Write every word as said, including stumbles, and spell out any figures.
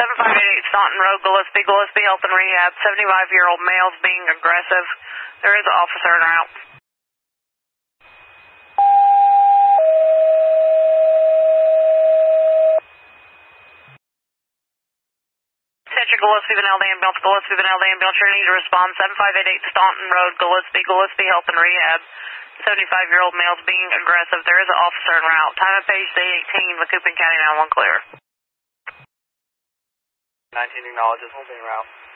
seven five eight eight Staunton Road, Gillespie, Gillespie Health and Rehab. seventy-five-year-old male's being aggressive. There is an officer en route. Attention Gillespie, Vanelli Ambulance, Gillespie, Vanelli Ambulance. You're going to need to respond. seven five eight eight Staunton Road, Gillespie, Gillespie Health and Rehab. seventy-five-year-old male's being aggressive. There is an officer en route. Time of page day eighteen, Macoupin County nine one clear. nineteen acknowledges, holding route.